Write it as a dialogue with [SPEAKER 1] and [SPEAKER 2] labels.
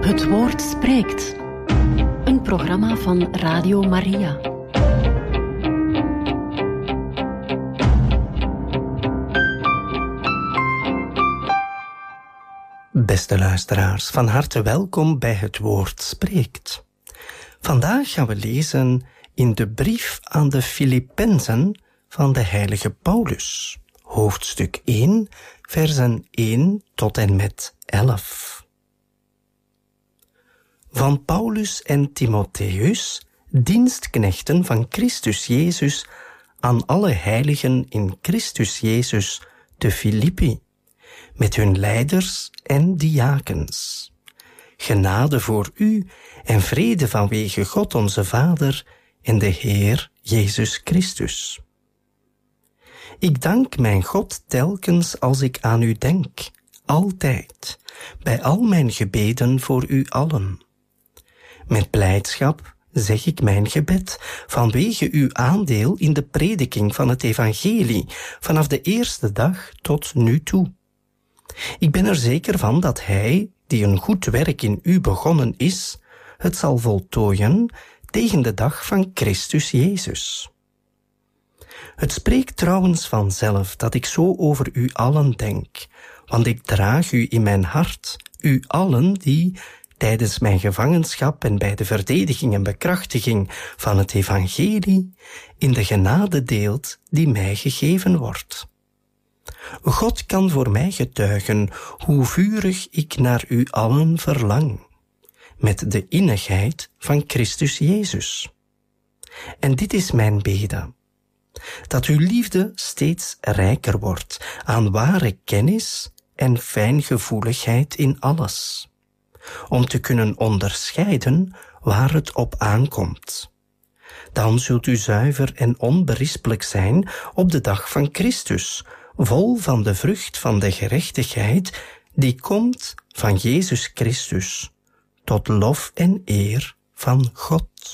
[SPEAKER 1] Het woord spreekt. Een programma van Radio Maria.
[SPEAKER 2] Beste luisteraars, van harte welkom bij Het Woord Spreekt. Vandaag gaan we lezen in de brief aan de Filippenzen van de heilige Paulus, hoofdstuk 1, versen 1 tot en met 11. Van Paulus en Timotheus, dienstknechten van Christus Jezus, aan alle heiligen in Christus Jezus te Filippi, met hun leiders en diakens. Genade voor u en vrede vanwege God onze Vader en de Heer Jezus Christus. Ik dank mijn God telkens als ik aan u denk, altijd, bij al mijn gebeden voor u allen. Met blijdschap zeg ik mijn gebed vanwege uw aandeel in de prediking van het evangelie vanaf de eerste dag tot nu toe. Ik ben er zeker van dat hij, die een goed werk in u begonnen is, het zal voltooien tegen de dag van Christus Jezus. Het spreekt trouwens vanzelf dat ik zo over u allen denk, want ik draag u in mijn hart, u allen die tijdens mijn gevangenschap en bij de verdediging en bekrachtiging van het evangelie in de genade deelt die mij gegeven wordt. God kan voor mij getuigen hoe vurig ik naar u allen verlang, met de innigheid van Christus Jezus. En dit is mijn bede, dat uw liefde steeds rijker wordt aan ware kennis en fijngevoeligheid in alles, om te kunnen onderscheiden waar het op aankomt. Dan zult u zuiver en onberispelijk zijn op de dag van Christus, vol van de vrucht van de gerechtigheid die komt van Jezus Christus, tot lof en eer van God.